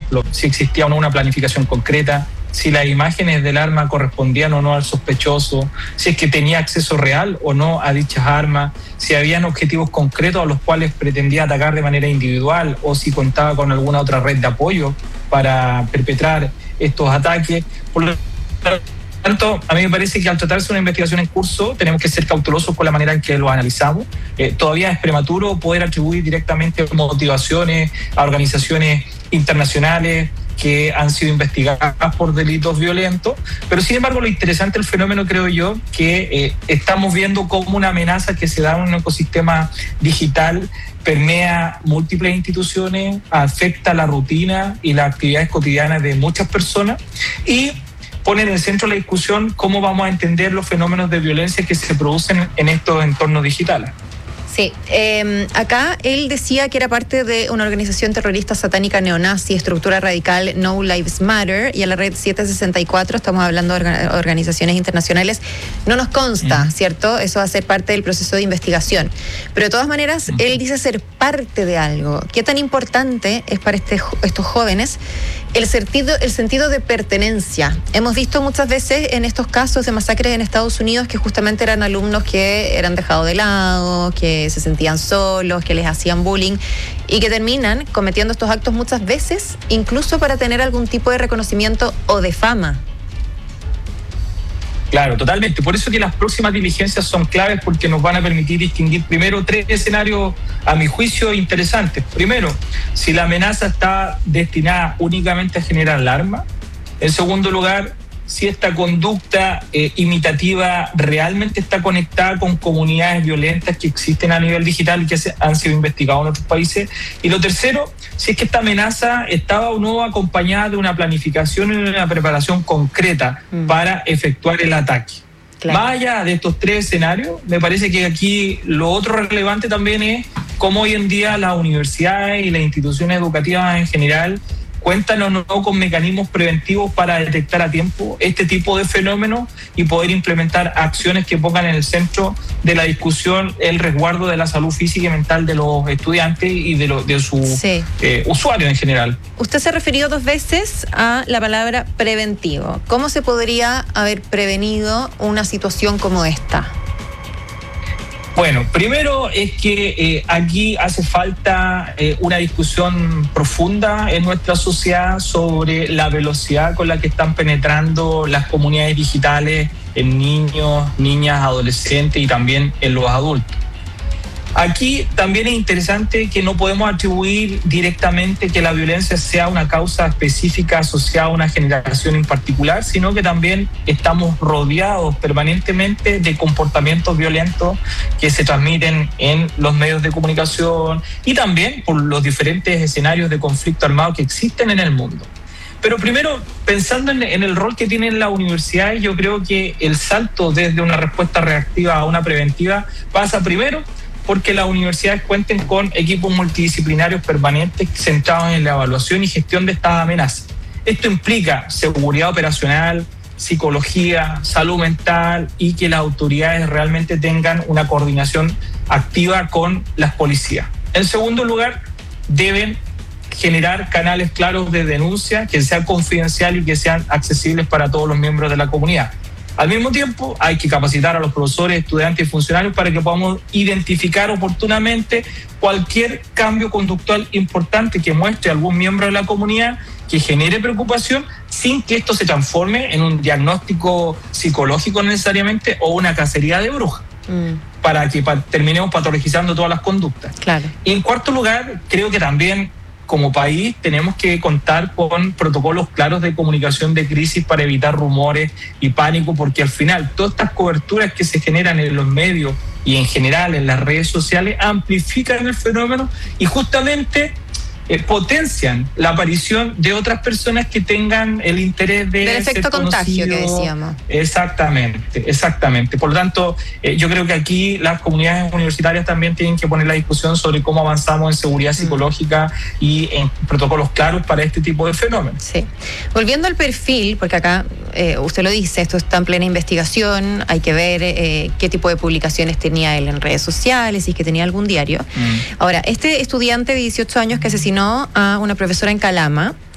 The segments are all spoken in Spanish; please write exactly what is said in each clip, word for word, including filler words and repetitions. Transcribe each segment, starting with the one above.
ejemplo, si existía o no una planificación concreta, si las imágenes del arma correspondían o no al sospechoso, si es que tenía acceso real o no a dichas armas, si habían objetivos concretos a los cuales pretendía atacar de manera individual o si contaba con alguna otra red de apoyo para perpetrar estos ataques. Por lo tanto, a mí me parece que al tratarse de una investigación en curso tenemos que ser cautelosos con la manera en que lo analizamos. Eh, todavía es prematuro poder atribuir directamente motivaciones a organizaciones internacionales que han sido investigadas por delitos violentos, pero sin embargo lo interesante del fenómeno, creo yo, que eh, estamos viendo cómo una amenaza que se da en un ecosistema digital permea múltiples instituciones, afecta la rutina y las actividades cotidianas de muchas personas y pone en el centro de la discusión cómo vamos a entender los fenómenos de violencia que se producen en estos entornos digitales. Sí, eh, acá él decía que era parte de una organización terrorista satánica neonazi, estructura radical No Lives Matter, y a la red setecientos sesenta y cuatro, estamos hablando de orga- organizaciones internacionales, no nos consta, mm. ¿cierto? Eso va a ser parte del proceso de investigación. Pero de todas maneras, mm. él dice ser parte de algo. ¿Qué tan importante es para este, estos jóvenes el sentido, el sentido de pertenencia? Hemos visto muchas veces en estos casos de masacres en Estados Unidos que justamente eran alumnos que eran dejados de lado, que se sentían solos, que les hacían bullying y que terminan cometiendo estos actos muchas veces, incluso para tener algún tipo de reconocimiento o de fama. Claro, totalmente. Por eso que las próximas diligencias son claves porque nos van a permitir distinguir primero tres escenarios, a mi juicio, interesantes. Primero, si la amenaza está destinada únicamente a generar alarma. En segundo lugar, si esta conducta eh, imitativa realmente está conectada con comunidades violentas que existen a nivel digital y que se, han sido investigados en otros países. Y lo tercero, si es que esta amenaza estaba o no acompañada de una planificación y de una preparación concreta mm. para efectuar el ataque. Claro. Más allá de estos tres escenarios, me parece que aquí lo otro relevante también es cómo hoy en día las universidades y las instituciones educativas en general cuentan o no con mecanismos preventivos para detectar a tiempo este tipo de fenómenos y poder implementar acciones que pongan en el centro de la discusión el resguardo de la salud física y mental de los estudiantes y de, lo, de sus sí. eh, usuarios en general. Usted se ha referido dos veces a la palabra preventivo. ¿Cómo se podría haber prevenido una situación como esta? Bueno, primero es que eh, aquí hace falta eh, una discusión profunda en nuestra sociedad sobre la velocidad con la que están penetrando las comunidades digitales en niños, niñas, adolescentes y también en los adultos. Aquí también es interesante que no podemos atribuir directamente que la violencia sea una causa específica asociada a una generación en particular, sino que también estamos rodeados permanentemente de comportamientos violentos que se transmiten en los medios de comunicación y también por los diferentes escenarios de conflicto armado que existen en el mundo. Pero primero, pensando en, en el rol que tienen las universidades, yo creo que el salto desde una respuesta reactiva a una preventiva pasa primero porque las universidades cuenten con equipos multidisciplinarios permanentes centrados en la evaluación y gestión de estas amenazas. Esto implica seguridad operacional, psicología, salud mental y que las autoridades realmente tengan una coordinación activa con las policías. En segundo lugar, deben generar canales claros de denuncia que sean confidenciales y que sean accesibles para todos los miembros de la comunidad. Al mismo tiempo, hay que capacitar a los profesores, estudiantes y funcionarios para que podamos identificar oportunamente cualquier cambio conductual importante que muestre a algún miembro de la comunidad que genere preocupación sin que esto se transforme en un diagnóstico psicológico necesariamente o una cacería de brujas. Mm. Para que pa- terminemos patologizando todas las conductas. Claro. Y en cuarto lugar, creo que también como país tenemos que contar con protocolos claros de comunicación de crisis para evitar rumores y pánico, porque al final todas estas coberturas que se generan en los medios y en general en las redes sociales amplifican el fenómeno y justamente eh, potencian la aparición de otras personas que tengan el interés de del efecto contagio que decíamos. Exactamente, exactamente. Por lo tanto, eh, yo creo que aquí las comunidades universitarias también tienen que poner la discusión sobre cómo avanzamos en seguridad psicológica mm. y en protocolos claros para este tipo de fenómenos. Sí. Volviendo al perfil, porque acá eh, usted lo dice, esto está en plena investigación, hay que ver eh, qué tipo de publicaciones tenía él en redes sociales y que tenía algún diario. Mm. Ahora, este estudiante de dieciocho años que asesinó a una profesora en Calama,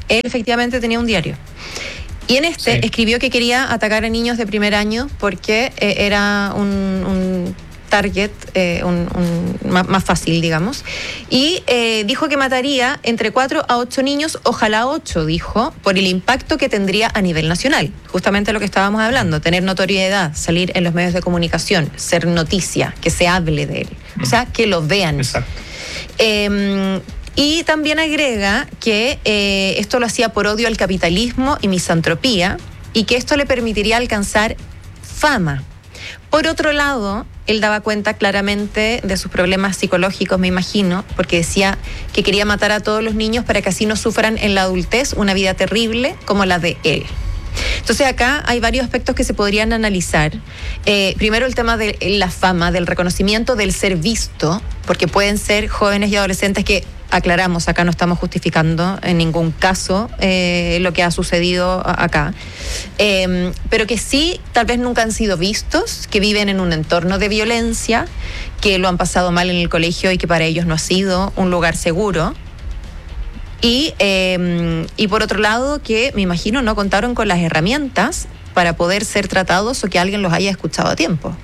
él efectivamente tenía un diario. Y en este sí. escribió que quería atacar a niños de primer año porque eh, era un, un target eh, un, un, más, más fácil, digamos. Y eh, dijo que mataría entre cuatro a ocho niños, ojalá ocho, dijo, por el impacto que tendría a nivel nacional. Justamente lo que estábamos hablando, tener notoriedad, salir en los medios de comunicación, ser noticia, que se hable de él. O sea, que lo vean. Exacto. Eh, y también agrega que eh, esto lo hacía por odio al capitalismo y misantropía, y que esto le permitiría alcanzar fama. Por otro lado, él daba cuenta claramente de sus problemas psicológicos, me imagino, porque decía que quería matar a todos los niños para que así no sufran en la adultez una vida terrible como la de él. Entonces acá hay varios aspectos que se podrían analizar. Eh, primero el tema de la fama, del reconocimiento, del ser visto, porque pueden ser jóvenes y adolescentes que, aclaramos, acá no estamos justificando en ningún caso eh, lo que ha sucedido acá, eh, pero que sí tal vez nunca han sido vistos, que viven en un entorno de violencia, que lo han pasado mal en el colegio y que para ellos no ha sido un lugar seguro. Y, eh, y por otro lado, que me imagino no contaron con las herramientas para poder ser tratados o que alguien los haya escuchado a tiempo.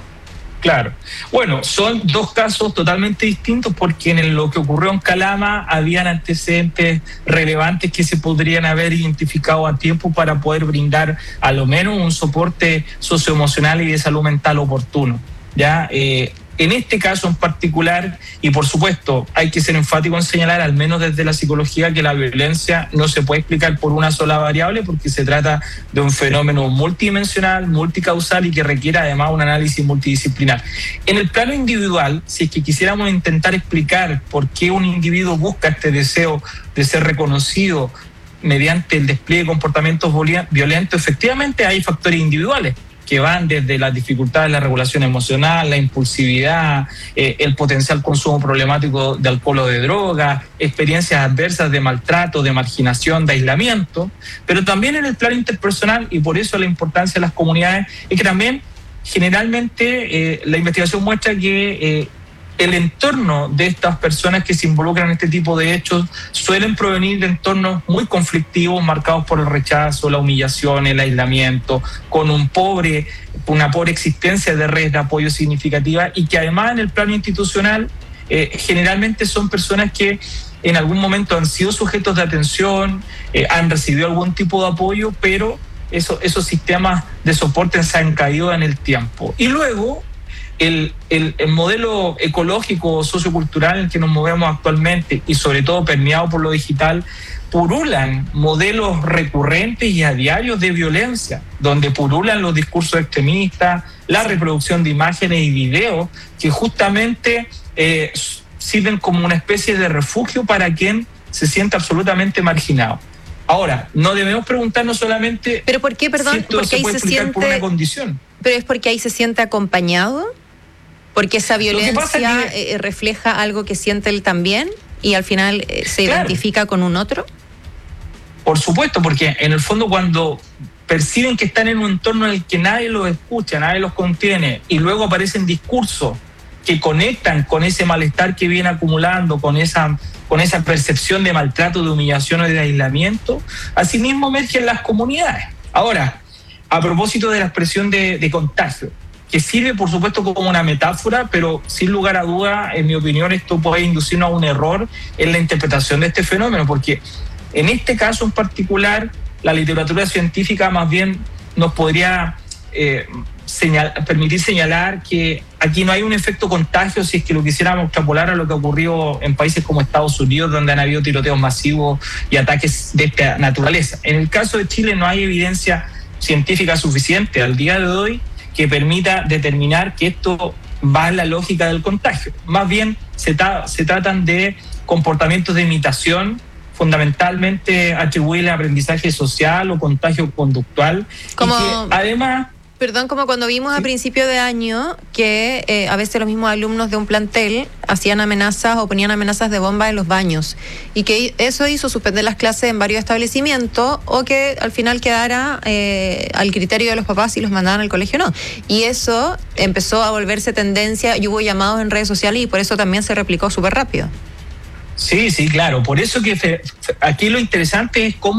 Claro. Bueno, son dos casos totalmente distintos porque en lo que ocurrió en Calama habían antecedentes relevantes que se podrían haber identificado a tiempo para poder brindar a lo menos un soporte socioemocional y de salud mental oportuno. ¿Ya? Eh, En este caso en particular, y por supuesto hay que ser enfático en señalar, al menos desde la psicología, que la violencia no se puede explicar por una sola variable porque se trata de un fenómeno multidimensional, multicausal y que requiere además un análisis multidisciplinar. En el plano individual, si es que quisiéramos intentar explicar por qué un individuo busca este deseo de ser reconocido mediante el despliegue de comportamientos violentos, efectivamente hay factores individuales que van desde las dificultades de la regulación emocional, la impulsividad, eh, el potencial consumo problemático de alcohol o de drogas, experiencias adversas de maltrato, de marginación, de aislamiento, pero también en el plano interpersonal, y por eso la importancia de las comunidades, es que también generalmente eh, la investigación muestra que eh, el entorno de estas personas que se involucran en este tipo de hechos suelen provenir de entornos muy conflictivos, marcados por el rechazo, la humillación, el aislamiento, con un pobre, una pobre existencia de redes de apoyo significativa, y que además en el plano institucional eh, generalmente son personas que en algún momento han sido sujetos de atención, eh, han recibido algún tipo de apoyo, pero eso, esos sistemas de soporte se han caído en el tiempo. Y luego El, el, el modelo ecológico, sociocultural en el que nos movemos actualmente, y sobre todo permeado por lo digital, purulan modelos recurrentes y a diario de violencia, donde purulan los discursos extremistas, la reproducción de imágenes y videos que justamente eh, sirven como una especie de refugio para quien se siente absolutamente marginado. Ahora, no debemos preguntarnos solamente... ¿Pero por qué, perdón? Si esto porque se ahí puede se explicar siente... por una condición. ¿Pero es porque ahí se siente acompañado? ¿Porque esa violencia que... eh, refleja algo que siente él también y al final eh, se claro. identifica con un otro? Por supuesto, porque en el fondo cuando perciben que están en un entorno en el que nadie los escucha, nadie los contiene, y luego aparecen discursos que conectan con ese malestar que viene acumulando, con esa, con esa percepción de maltrato, de humillación o de aislamiento, asimismo emergen las comunidades. Ahora, a propósito de la expresión de, de contagio, que sirve por supuesto como una metáfora, pero sin lugar a duda, en mi opinión, esto puede inducirnos a un error en la interpretación de este fenómeno, porque en este caso en particular, la literatura científica más bien nos podría eh, señal, permitir señalar que aquí no hay un efecto contagio si es que lo quisiéramos extrapolar a lo que ocurrió en países como Estados Unidos, donde han habido tiroteos masivos y ataques de esta naturaleza. En el caso de Chile no hay evidencia científica suficiente al día de hoy que permita determinar que esto va en la lógica del contagio. Más bien se, tra- se tratan de comportamientos de imitación, fundamentalmente atribuible a aprendizaje social o contagio conductual. Como... Y que además... Perdón, como cuando vimos ¿Sí? a principio de año que eh, a veces los mismos alumnos de un plantel hacían amenazas o ponían amenazas de bomba en los baños y que eso hizo suspender las clases en varios establecimientos o que al final quedara eh, al criterio de los papás si los mandaban al colegio o no. Y eso empezó a volverse tendencia y hubo llamados en redes sociales y por eso también se replicó súper rápido. Sí, sí, claro. Por eso que fe, fe, aquí lo interesante es cómo